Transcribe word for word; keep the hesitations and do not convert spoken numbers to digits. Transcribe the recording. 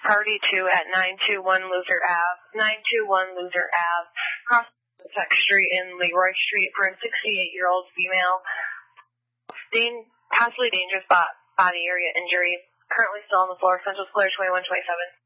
Party two at nine two one Luther Avenue, nine two one Luther Avenue, across Tech Street and Leroy Street for a sixty-eight-year-old female. Dan- possibly dangerous bo- body area injury. Currently still on the floor. Central Square twenty-one twenty-seven.